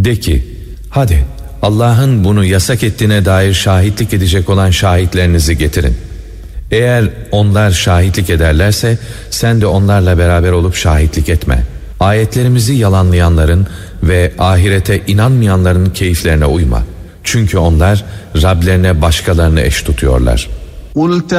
De ki, hadi Allah'ın bunu yasak ettiğine dair şahitlik edecek olan şahitlerinizi getirin. Eğer onlar şahitlik ederlerse sen de onlarla beraber olup şahitlik etme. Ayetlerimizi yalanlayanların ve ahirete inanmayanların keyiflerine uyma. Çünkü onlar Rablerine başkalarını eş tutuyorlar.